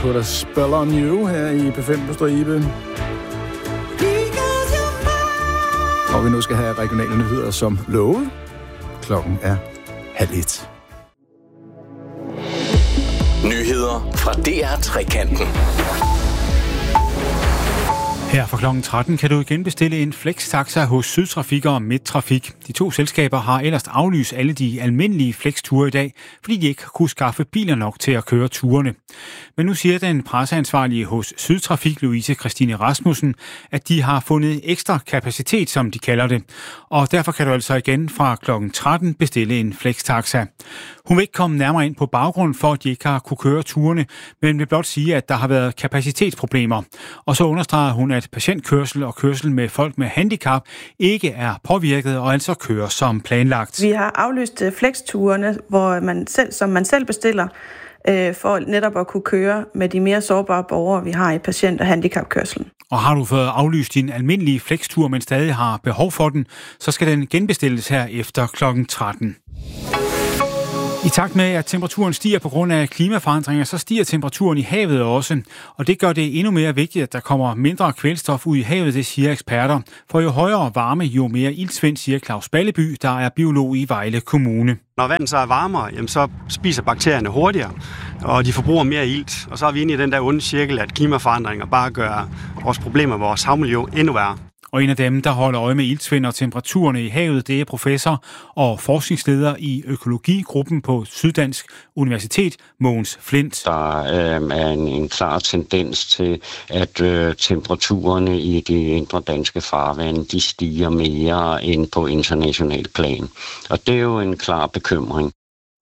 Put a spell on you her i P5 på stribe. Og vi nu skal have regionale nyheder som lovet. Klokken er 12:30. Nyheder fra DR Trekanten. Her fra klokken 13 kan du igen bestille en Flex-taxa hos Sydtrafik og Midttrafik. De to selskaber har ellers aflyst alle de almindelige Flex-ture i dag, fordi de ikke kunne skaffe biler nok til at køre turene. Men nu siger den presseansvarlige hos Sydtrafik, Louise Christine Rasmussen, at de har fundet ekstra kapacitet, som de kalder det. Og derfor kan du altså igen fra klokken 13 bestille en Flex-taxa. Hun vil ikke komme nærmere ind på baggrund for, at de ikke har kunne køre turene, men vil blot sige, at der har været kapacitetsproblemer. Og så understreger hun, at patientkørsel og kørsel med folk med handicap ikke er påvirket og altså kører som planlagt. Vi har aflyst flexturene, hvor man selv bestiller, for netop at kunne køre med de mere sårbare borgere, vi har i patient- og handicapkørselen. Og har du fået aflyst din almindelige flextur, men stadig har behov for den, så skal den genbestilles her efter klokken 13. I takt med, at temperaturen stiger på grund af klimaforandringer, så stiger temperaturen i havet også. Og det gør det endnu mere vigtigt, at der kommer mindre kvælstof ud i havet, det siger eksperter. For jo højere varme, jo mere iltsvind, siger Claus Balleby, der er biolog i Vejle Kommune. Når vandet så er varmere, jamen så spiser bakterierne hurtigere, og de forbruger mere ilt. Og så er vi inde i den der onde cirkel, at klimaforandringer bare gør vores problemer med vores havmiljø endnu værre. Og en af dem, der holder øje med iltsvind og temperaturerne i havet, det er professor og forskningsleder i økologigruppen på Syddansk Universitet, Mogens Flint. Der er en klar tendens til, at temperaturerne i de indre danske farvande, de stiger mere end på international plan. Og det er jo en klar bekymring.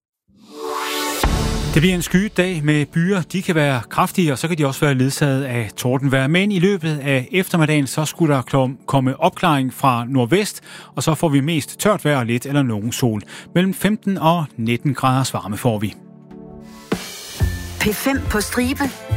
Det bliver en skyet dag med byer. De kan være kraftige, og så kan de også være ledsaget af tordenvejr. Men i løbet af eftermiddagen, så skulle der komme opklaring fra nordvest, og så får vi mest tørt vejr og lidt eller nogen sol. Mellem 15 og 19 graders varme får vi. P5 på stribe.